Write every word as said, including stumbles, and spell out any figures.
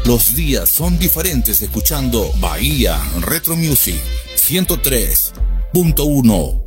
Los días son diferentes escuchando Bahía Retro Music ciento tres punto uno.